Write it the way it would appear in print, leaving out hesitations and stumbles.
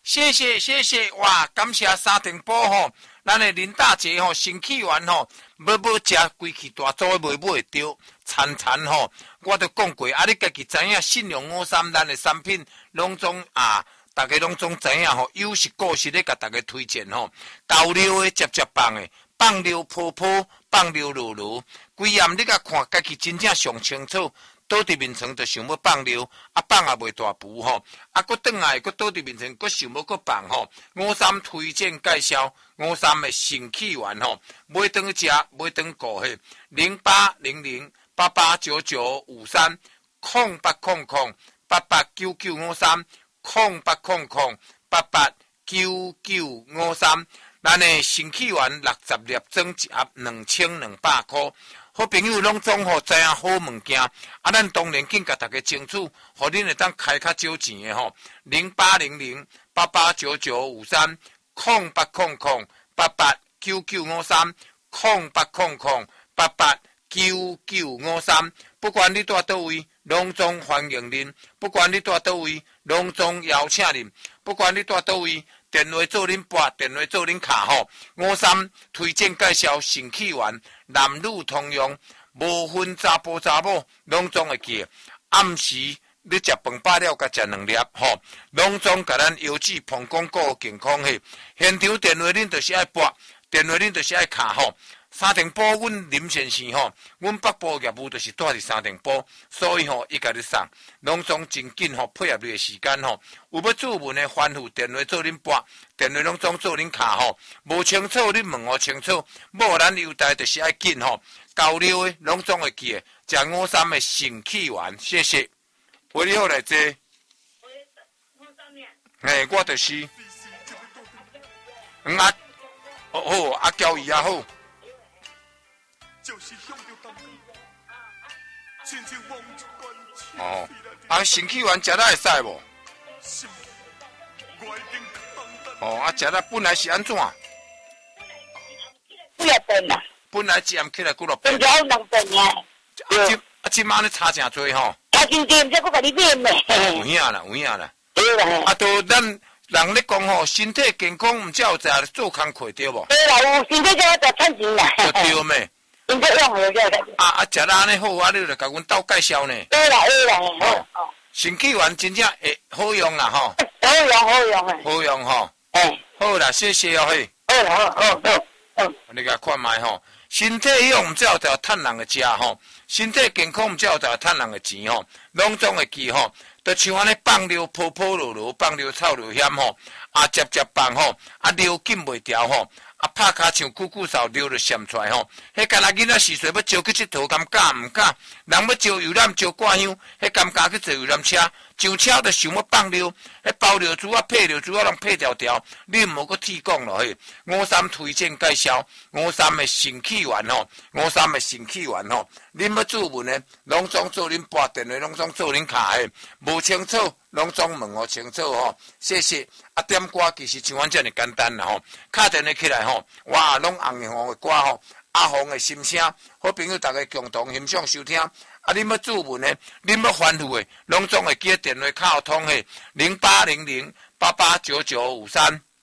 谢谢，哇！感谢沙尘暴吼，咱的林大姐吼，生气完吼，要食规气大组的买得着，惨吼！我都讲过，啊，你家己知影，信用53咱的产品拢总大家拢总知影吼，有实故事咧，甲大家推荐吼，高溜的接棒的，放溜坡坡，放溜路路，规暗你甲看，家己真正上清楚。倒伫面床就想要放溜，放也袂大步吼，佫转来佫倒伫面床，佫想要佫放吼。53推荐介绍，53的神气丸吼，买顿食，买顿顾嘿，0800889953，0800889953，咱的神气丸60粒装一盒2200块。好朋友拢总吼知影好物件，咱当然紧甲大家争取，互恁会当开较少钱的吼。0800889953，0800889953，不管你住倒位，拢总欢迎恁；不管你住倒位，拢总邀请恁；不管你住倒位。电话做恁拨，电话做恁卡吼。53推荐介绍神气丸，男女通用，无分查甫查某，拢总会记。暗时你食饭饱了，甲食2粒吼，拢总甲咱腰子膀胱顾健康嘿。现场电话恁就是爱拨，电话恁就是爱卡吼。沙尘暴，阮林先生吼，阮北部业务就是住伫沙尘暴，所以吼，伊甲你送，拢总真紧吼，配合你的时间吼。有要注文的吩咐电话做恁拨，电话拢总做恁卡吼。无清楚你问我清楚，无咱优待就是爱紧吼。交流的拢总会记的，食53的神气丸，谢谢。为你好来坐。嘿，我就是。好，交易也好。神气丸食了会使无？食了本来是安怎？ 几啊顿啦？ 本来一暗起来几落顿？ 本来2顿呀。 即晚咧差真多吼。 今天才佫甲你买咩？ 有影啦。 对啦。 都咱人咧讲吼，身体健康毋才有在做工课对无？ 对啦，有身体才有在趁钱啦。 对咩？ 应该用了食啦安尼好，你就甲阮斗介绍呢。 对啦，好。 神气丸真正会好用啦吼。好用吼。好啦，谢谢哦嘿。 好。 你甲看卖吼，身体用毋才有在趁人个食吼，身体健康毋才有在趁人个钱吼，拢总会记吼。就像安尼放溜坡坡路路，放溜臭溜险吼，接放吼，溜紧袂调吼。拍卡像久久扫溜就闪出来吼，迄干那囡仔时岁要招去佚佗，敢毋敢？人要招游览招挂香，迄敢敢去坐游览车？上车就想要放溜，迄包溜珠配溜珠拢配条条，你毋好佮铁讲咯嘿。53推荐介绍，53的神气丸吼，53的神气丸吼，恁要注文的，拢总做恁拨电话，拢总做恁卡的，无清楚。拢总问我清楚吼，谢谢。点歌其实像阮遮尔简单啦吼，敲电话起来吼，哇，拢红红的歌吼，阿红的心声，好朋友大家共同欣赏收听。恁要注文的，恁要吩咐的，拢总会记电话敲通嘿，0800889953。